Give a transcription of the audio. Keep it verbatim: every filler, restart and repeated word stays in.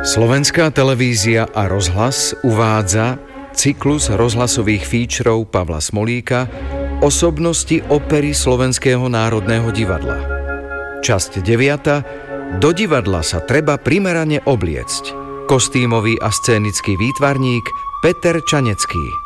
Slovenská televízia a rozhlas uvádza cyklus rozhlasových featurov Pavla Smolíka Osobnosti opery Slovenského národného divadla. Časť deviata. Do divadla sa treba primerane obliecť. Kostýmový a scénický výtvarník Peter Čanecký.